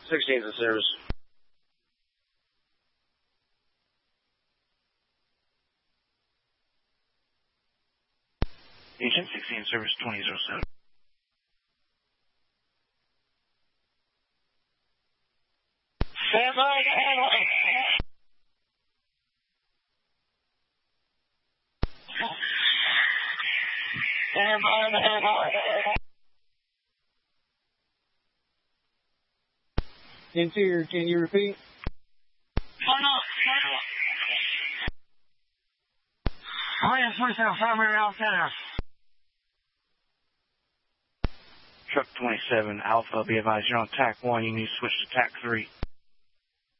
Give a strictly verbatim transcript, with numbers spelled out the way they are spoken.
sixteen's in service. Agent sixteen service twenty oh seven. Stand by to handle it. Stand by to handle it. Interior, can you repeat? Turn up, turn up. I am switching out primary out center. Truck twenty-seven, Alpha, be advised you're on tack one, you need to switch to tack three.